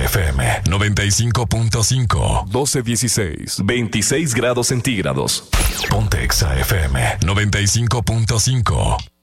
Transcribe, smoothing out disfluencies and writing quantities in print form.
FM 95.5. 12:16. 26 grados centígrados. Ponte Exa FM 95.5.